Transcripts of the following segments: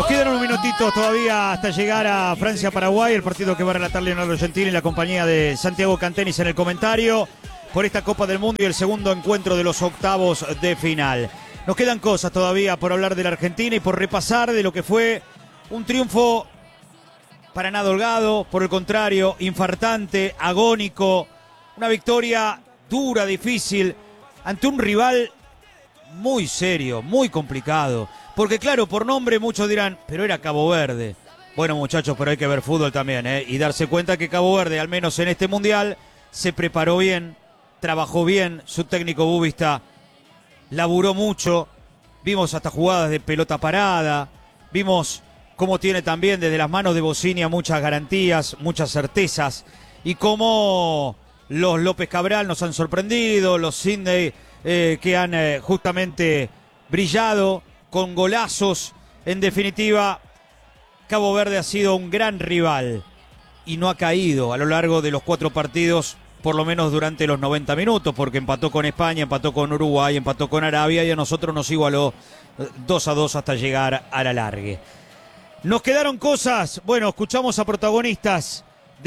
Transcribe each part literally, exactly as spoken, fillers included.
Nos quedan unos minutitos todavía hasta llegar a Francia-Paraguay, el partido que va a relatar Leonardo Gentili en la compañía de Santiago Cantenis en el comentario por esta Copa del Mundo y el segundo encuentro de los octavos de final. Nos quedan cosas todavía por hablar de la Argentina y por repasar de lo que fue un triunfo para nada holgado, por el contrario, infartante, agónico, una victoria dura, difícil, ante un rival muy serio, muy complicado. Porque claro, por nombre muchos dirán, pero era Cabo Verde. Bueno, muchachos, pero hay que ver fútbol también, ¿eh? Y darse cuenta que Cabo Verde, al menos en este Mundial, se preparó bien, trabajó bien, su técnico Bubista laburó mucho, vimos hasta jugadas de pelota parada, vimos cómo tiene también desde las manos de Bocinia muchas garantías, muchas certezas, y cómo los López Cabral nos han sorprendido, los Sidney eh, que han eh, justamente brillado con golazos. En definitiva, Cabo Verde ha sido un gran rival y no ha caído a lo largo de los cuatro partidos, por lo menos durante los noventa minutos, porque empató con España, empató con Uruguay, empató con Arabia y a nosotros nos igualó dos a dos hasta llegar a la largue. Nos quedaron cosas, bueno, escuchamos a protagonistas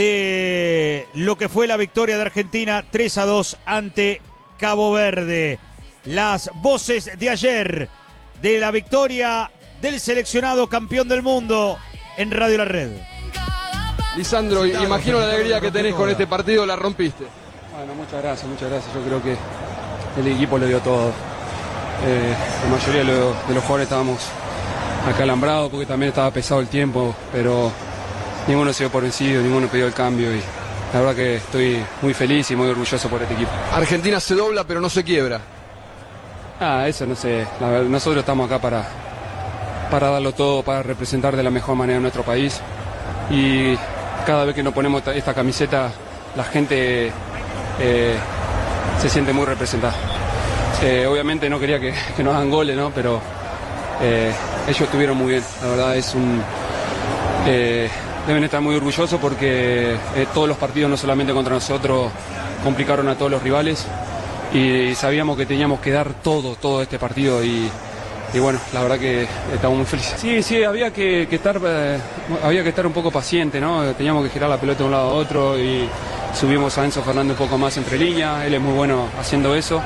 de lo que fue la victoria de Argentina tres a dos ante Cabo Verde. Las voces de ayer de la victoria del seleccionado campeón del mundo en Radio La Red. Lisandro, imagino la alegría que tenés con este partido, la rompiste. Bueno, muchas gracias, muchas gracias. Yo creo que el equipo lo dio todo. Eh, la mayoría de los, de los jugadores estábamos acalambrados porque también estaba pesado el tiempo, pero ninguno se dio por vencido, ninguno pidió el cambio y la verdad que estoy muy feliz y muy orgulloso por este equipo. Argentina se dobla pero no se quiebra. Ah, eso no sé. La verdad, nosotros estamos acá para, para darlo todo, para representar de la mejor manera nuestro país y cada vez que nos ponemos esta, esta camiseta la gente eh, se siente muy representada. Eh, obviamente no quería que, que nos hagan goles, ¿no? Pero eh, ellos estuvieron muy bien. La verdad es un... Eh, deben estar muy orgullosos porque eh, todos los partidos, no solamente contra nosotros, complicaron a todos los rivales y sabíamos que teníamos que dar todo, todo este partido y... Y bueno, la verdad que estamos muy felices. Sí, sí, había que, que estar eh, había que estar un poco paciente, ¿no? Teníamos que girar la pelota de un lado a otro y subimos a Enzo Fernández un poco más entre líneas. Él es muy bueno haciendo eso.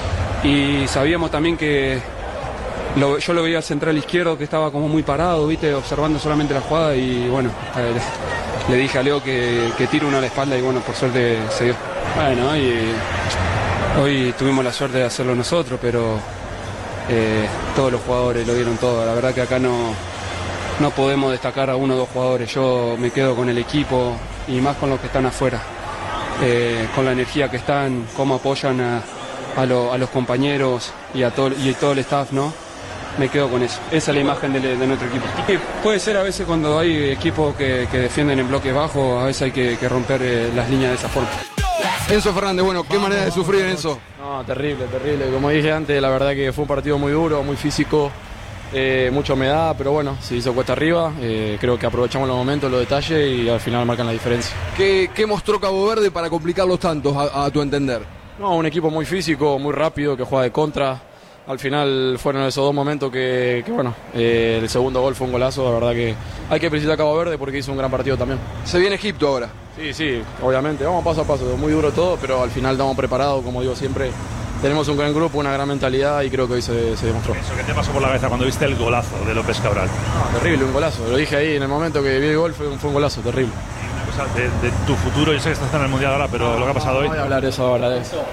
Y sabíamos también que lo, yo lo veía al central izquierdo que estaba como muy parado, ¿viste? Observando solamente la jugada y bueno, eh, le, le dije a Leo que, que tire una a la espalda y bueno, por suerte se dio. Bueno, y hoy tuvimos la suerte de hacerlo nosotros, pero... Eh, todos los jugadores lo dieron todo. La verdad que acá no, no podemos destacar a uno o dos jugadores. Yo me quedo con el equipo y más con los que están afuera, eh, con la energía que están, cómo apoyan a, a, lo, a los compañeros y a todo, y todo el staff, ¿no? Me quedo con eso. Esa es la imagen de, de nuestro equipo. Y puede ser a veces cuando hay equipos que, que defienden en bloques bajos, a veces hay que, que romper eh, las líneas de esa forma. Enzo Fernández, bueno, qué manera de sufrir, Enzo. No, terrible, terrible. Como dije antes, la verdad que fue un partido muy duro, muy físico, eh, mucha humedad, pero bueno, se hizo cuesta arriba. Eh, creo que aprovechamos los momentos, los detalles y al final marcan la diferencia. ¿Qué, qué mostró Cabo Verde para complicar los tantos, a, a tu entender? No, un equipo muy físico, muy rápido, que juega de contra. Al final fueron esos dos momentos que, que bueno, eh, el segundo gol fue un golazo. La verdad que hay que felicitar a Cabo Verde porque hizo un gran partido también. Se viene Egipto ahora. Sí, sí, obviamente. Vamos paso a paso, muy duro todo, pero al final estamos preparados, como digo siempre. Tenemos un gran grupo, una gran mentalidad y creo que hoy se, se demostró. ¿Eso qué te pasó por la cabeza cuando viste el golazo de López Cabral? No, terrible, un golazo. Lo dije ahí en el momento que vi el gol, fue un, fue un golazo, terrible. Una cosa de, de tu futuro, yo sé que estás en el Mundial ahora, pero no, lo que ha pasado no, hoy... No voy a hablar de eso ahora, de eso.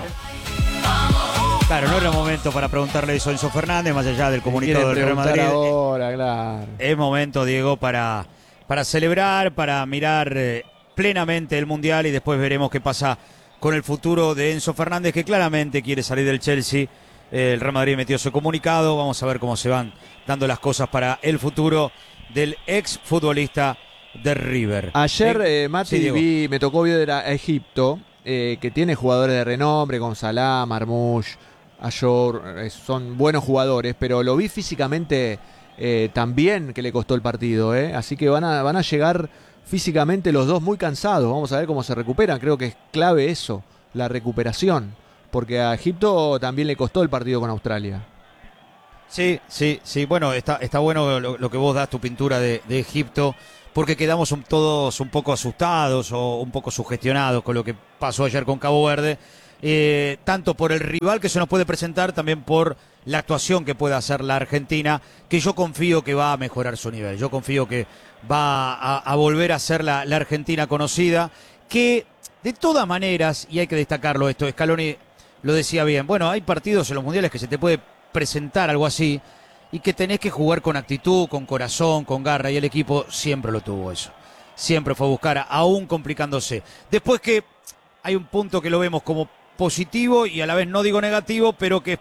Claro, no era momento para preguntarle eso a Enzo Fernández, más allá del comunicado del Real Madrid. Ahora, claro. Es momento, Diego, para, para celebrar, para mirar eh, plenamente el Mundial y después veremos qué pasa con el futuro de Enzo Fernández, que claramente quiere salir del Chelsea. Eh, el Real Madrid metió su comunicado. Vamos a ver cómo se van dando las cosas para el futuro del ex futbolista de River. Ayer, eh, Mati, sí, vi, me tocó ver a Egipto, eh, que tiene jugadores de renombre, con Salah, Marmoush, Ayour, eh, son buenos jugadores, pero lo vi físicamente eh, también que le costó el partido, eh, así que van a, van a llegar físicamente los dos muy cansados. Vamos a ver cómo se recuperan. Creo que es clave eso, la recuperación, porque a Egipto también le costó el partido con Australia. Sí, sí, sí. Bueno, está, está bueno lo, lo que vos das, tu pintura de, de Egipto, porque quedamos un, todos un poco asustados o un poco sugestionados con lo que pasó ayer con Cabo Verde, eh, tanto por el rival que se nos puede presentar, también por la actuación que pueda hacer la Argentina, que yo confío que va a mejorar su nivel. Yo confío que va a, a volver a ser la, la Argentina conocida, que de todas maneras, y hay que destacarlo esto, Scaloni lo decía bien, bueno, hay partidos en los mundiales que se te puede presentar algo así y que tenés que jugar con actitud, con corazón, con garra, y el equipo siempre lo tuvo eso. Siempre fue a buscar, aún complicándose. Después que hay un punto que lo vemos como positivo y a la vez no digo negativo, pero que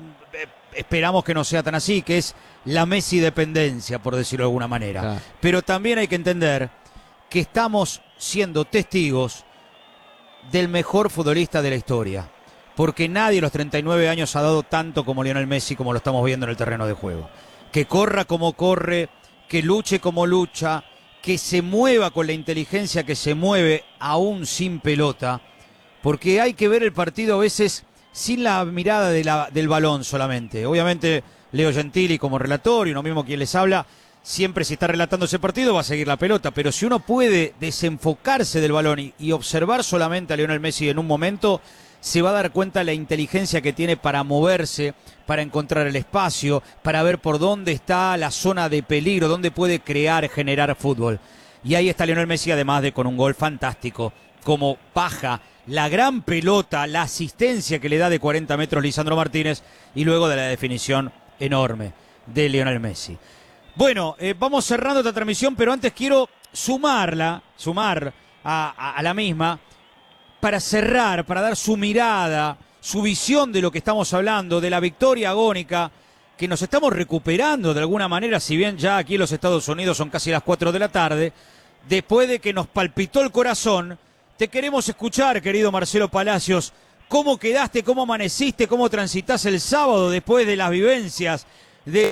esperamos que no sea tan así, que es la Messi dependencia, por decirlo de alguna manera. Claro. Pero también hay que entender que estamos siendo testigos del mejor futbolista de la historia, porque nadie a los treinta y nueve años ha dado tanto como Lionel Messi, como lo estamos viendo en el terreno de juego. Que corra como corre, que luche como lucha, que se mueva con la inteligencia que se mueve, aún sin pelota, porque hay que ver el partido a veces sin la mirada de la, del balón solamente. Obviamente Leo Gentili como relator y uno mismo quien les habla, siempre si está relatando ese partido va a seguir la pelota, pero si uno puede desenfocarse del balón y, y observar solamente a Lionel Messi en un momento, se va a dar cuenta de la inteligencia que tiene para moverse, para encontrar el espacio, para ver por dónde está la zona de peligro, dónde puede crear, generar fútbol. Y ahí está Lionel Messi, además de con un gol fantástico, como baja la gran pelota, la asistencia que le da de cuarenta metros Lisandro Martínez y luego de la definición enorme de Lionel Messi. Bueno, eh, vamos cerrando esta transmisión, pero antes quiero sumarla, sumar a, a, a la misma, para cerrar, para dar su mirada, su visión de lo que estamos hablando, de la victoria agónica, que nos estamos recuperando de alguna manera, si bien ya aquí en los Estados Unidos son casi las cuatro de la tarde, después de que nos palpitó el corazón. Te queremos escuchar, querido Marcelo Palacios, cómo quedaste, cómo amaneciste, cómo transitás el sábado después de las vivencias de,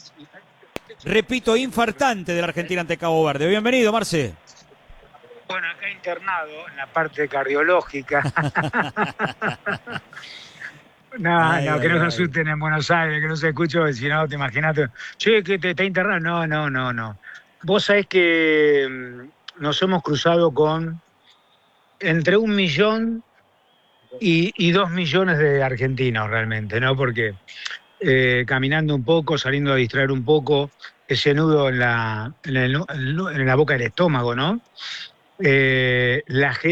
repito, infartante de la Argentina ante Cabo Verde. Bienvenido, Marce. Bueno, acá internado en la parte cardiológica. no, ay, no, ay, que no ay. se asusten en Buenos Aires, que no se escuche, si no, te imaginas, che, que te está internado. No, no, no, no. Vos sabés que mm, nos hemos cruzado con entre un millón y, y dos millones de argentinos realmente, ¿no? Porque eh, caminando un poco, saliendo a distraer un poco ese nudo en la, en el- en la boca del estómago, ¿no? Eh, la gente